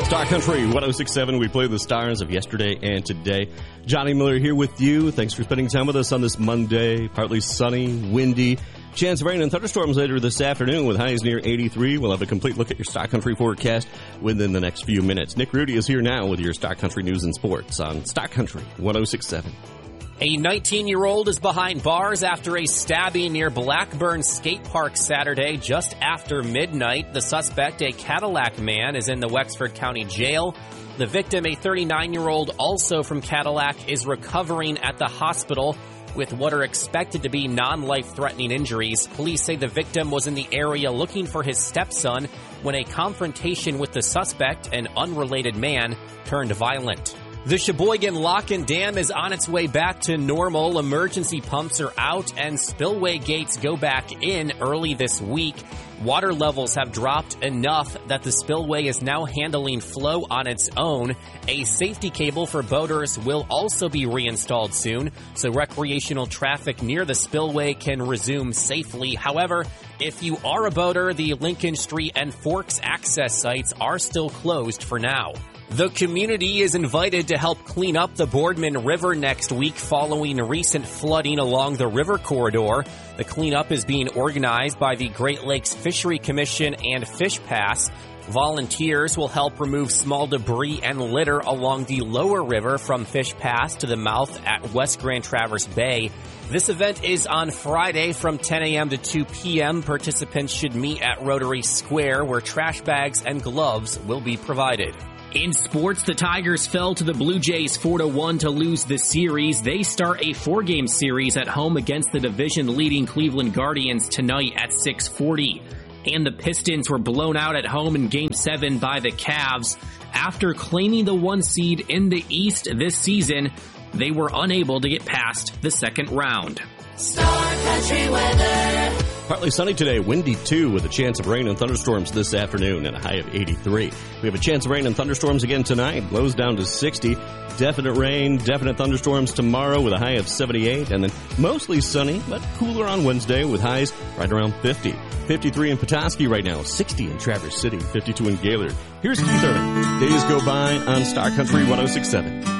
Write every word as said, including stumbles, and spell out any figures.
Star Country one oh six point seven. We play the stars of yesterday and today. Johnny Miller here with you. Thanks for spending time with us on this Monday. Partly sunny, windy. Chance of rain and thunderstorms later this afternoon with highs near eighty-three. We'll have a complete look at your Star Country forecast within the next few minutes. Nick Rudy is here now with your Star Country news and sports on Star Country one oh six point seven. A nineteen-year-old is behind bars after a stabbing near Blackburn Skate Park Saturday just after midnight. The suspect, a Cadillac man, is in the Wexford County Jail. The victim, a thirty-nine-year-old also from Cadillac, is recovering at the hospital with what are expected to be non-life-threatening injuries. Police say the victim was in the area looking for his stepson when a confrontation with the suspect, an unrelated man, turned violent. The Sheboygan Lock and Dam is on its way back to normal. Emergency pumps are out and spillway gates go back in early this week. Water levels have dropped enough that the spillway is now handling flow on its own. A safety cable for boaters will also be reinstalled soon, so recreational traffic near the spillway can resume safely. However, if you are a boater, the Lincoln Street and Forks access sites are still closed for now. The community is invited to help clean up the Boardman River next week following recent flooding along the river corridor. The cleanup is being organized by the Great Lakes Fishery Commission and Fish Pass. Volunteers will help remove small debris and litter along the lower river from Fish Pass to the mouth at West Grand Traverse Bay. This event is on Friday from ten a.m. to two p.m. Participants should meet at Rotary Square, where trash bags and gloves will be provided. In sports, the Tigers fell to the Blue Jays four to one to lose the series. They start a four-game series at home against the division-leading Cleveland Guardians tonight at six forty. And the Pistons were blown out at home in Game seven by the Cavs. After claiming the one seed in the East this season, they were unable to get past the second round. Star Country weather. Partly sunny today, windy too, with a chance of rain and thunderstorms this afternoon and a high of eighty-three. We have a chance of rain and thunderstorms again tonight, lows down to sixty. Definite rain, definite thunderstorms tomorrow with a high of seventy-eight, and then mostly sunny, but cooler on Wednesday with highs right around fifty. fifty-three in Petoskey right now, sixty in Traverse City, fifty-two in Gaylord. Here's Keith Urban. Days go by on Star Country one oh six point seven.